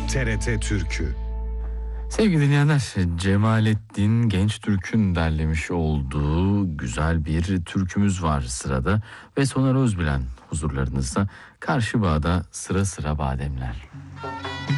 TRT Türkü. Sevgili dinleyenler, Cemalettin Gençtürk'ün derlemiş olduğu güzel bir türkümüz var sırada ve Soner Özbilen huzurlarınızda. Karşı Bağ'da sıra sıra bademler.